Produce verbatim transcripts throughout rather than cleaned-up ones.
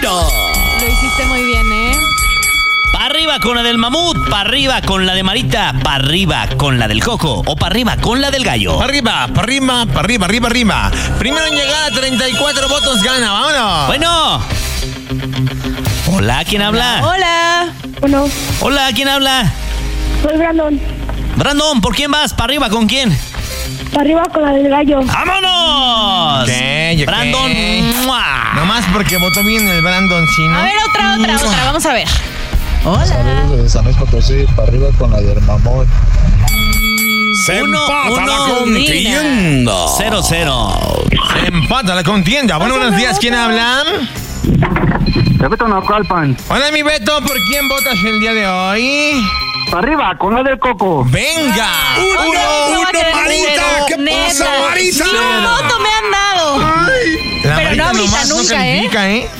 uno. Lo hiciste muy bien, ¿eh? Pa' arriba con la del mamut, pa' arriba con la de Marita, pa' arriba con la del Coco o pa' arriba con la del Gallo. Pa' arriba, pa' arriba, pa' arriba, arriba, arriba. Primero en llegar a treinta y cuatro votos gana, vámonos. Bueno. Hola, ¿quién habla? Hola. Bueno, Hola, ¿quién habla? soy Brandon. Brandon, ¿por quién vas? ¿Pa' arriba con quién? Para arriba con la del Gallo. ¡Vámonos! Ok, ok. Brandon. ¡mua! Nomás porque votó bien el Brandon, ¿sí, no? A ver, otra, otra, otra. Vamos a ver. Hola. Saludos de San Luis Potosí, para arriba con la del mamut. Se Uno, empata la uno, contienda. Cero, cero. Empata la contienda. Bueno, buenos días, ¿quién habla? Beto Naucalpan. Hola, mi Beto, ¿por quién votas el día de hoy? Para arriba, con la del Coco. ¡Venga! Uno, Ok, no va a uno, tener Marita. cero, ¿Qué neta. pasa, Marita? Ni un voto me han dado. La Pero no Marita ahorita, nomás nunca, no califica, ¿eh?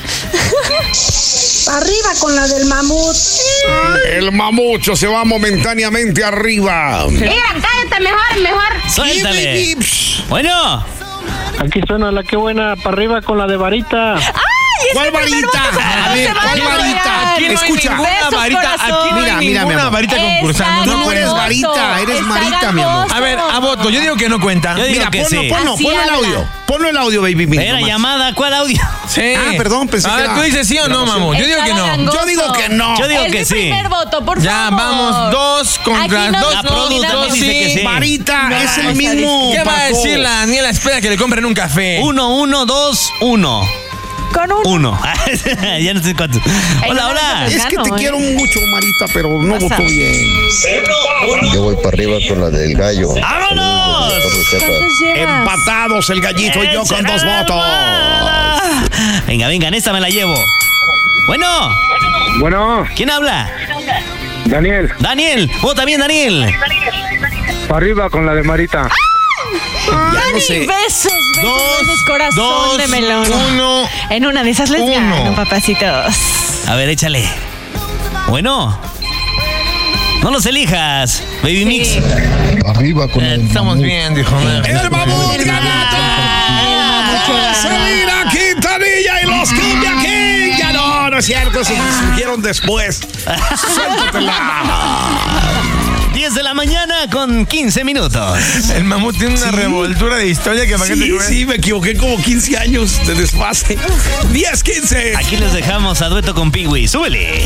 Para arriba con la del mamut. El mamucho se va momentáneamente arriba. Mira, cállate mejor, mejor. Suéltale. Bueno. Aquí suena la que buena, para arriba con la de Varita. ¿Cuál varita? A ver, ¿cuál varita? Aquí no hay Escucha. ninguna Besos, varita, aquí no Mira, hay mira, mi ninguna amor. varita concursando. Está No no eres puedes. varita, eres Está Marita, mi amor. gangoso. A ver, a voto, yo digo que no cuenta. Yo digo Mira, que ponlo, sí. ponlo, Así ponlo el habla. audio. Ponlo el audio, baby. mira, Era nomás. llamada, ¿cuál audio? Sí. Ah, perdón, pensé A que ver, era tú dices sí o no, grabación. mamón. Yo digo que Estaba no. gangoso. Yo digo que no. Yo digo Es que mi sí. primer voto, por Ya, favor. vamos, dos contra Aquí no dos. La se produ olvida también de- dice que sí. Marita, No, es el o sea, mismo. ¿Qué va a Paco. decir la Daniela? Espera que le compren un café. Uno, uno, dos, uno. Con un... Uno. Ya no sé cuántos. Ay, Hola, no, hola. no, Es que te Gano, ¿eh? quiero mucho, Marita, pero no Pasa. votó bien. Yo voy para arriba con la del Gallo. ¡Vámonos! ¿Cuántos llevas? Empatados el gallito y yo con dos ¡Échale, votos. hermana! Venga, venga, en esta me la llevo. Bueno, Bueno, ¿quién habla? Daniel, Daniel. Vota bien, Daniel. para arriba con la de Marita. Ya no Dani, sé. besos, besos, Dos, besos, corazón dos, de melón. uno. En una de esas les uno. gano, papacitos. A ver, échale. Bueno. No los elijas, Baby Mix. Arriba con Eh, el estamos mamut. bien, dijo. El mamut ganador. Va a salir a Quintanilla y los Cumbia King. Ya no, no es cierto. Si surgieron después. Suéltatela. diez de la mañana con quince minutos. El mamut tiene una revoltura de historia que para qué te Sí, cuento. sí, me equivoqué como quince años de desfase. diez, quince. Aquí les dejamos a dueto con Pingüi. Súbele.